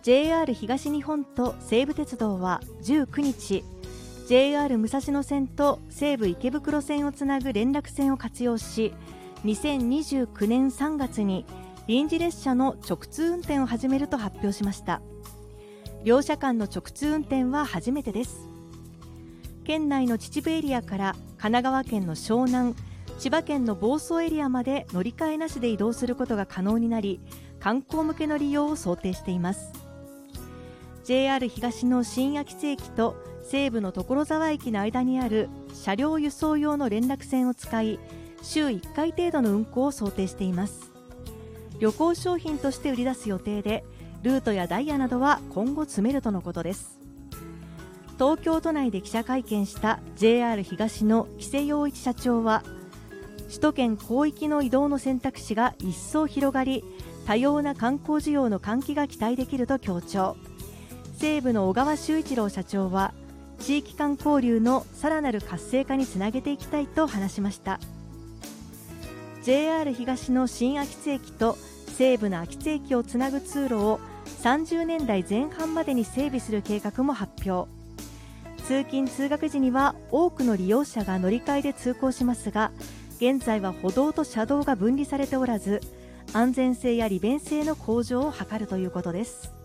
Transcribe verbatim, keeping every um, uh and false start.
ジェイアール 東日本と西武鉄道はじゅうくにち、ジェイアール 武蔵野線と西武池袋線をつなぐ連絡線を活用し、にせんにじゅうきゅうねんさんがつに臨時列車の直通運転を始めると発表しました。両社間の直通運転は初めてです。県内の秩父エリアから神奈川県の湘南、千葉県の房総エリアまで乗り換えなしで移動することが可能になり、観光向けの利用を想定しています。ジェイアール 東の新秋津駅と西武の所沢駅の間にある車両輸送用の連絡線を使い、週いっかい程度の運行を想定しています。旅行商品として売り出す予定で、ルートやダイヤなどは今後詰めるとのことです。東京都内で記者会見した ジェイアール 東の木瀬洋一社長は、首都圏広域の移動の選択肢が一層広がり、多様な観光需要の喚起が期待できると強調。西武の小川修一郎社長は、地域間交流のさらなる活性化につなげていきたいと話しました。 ジェイアール 東の新秋津駅と西武の秋津駅をつなぐ通路をさんじゅうねんだいぜん半までに整備する計画も発表。通勤通学時には多くの利用者が乗り換えで通行しますが、現在は歩道と車道が分離されておらず、安全性や利便性の向上を図るということです。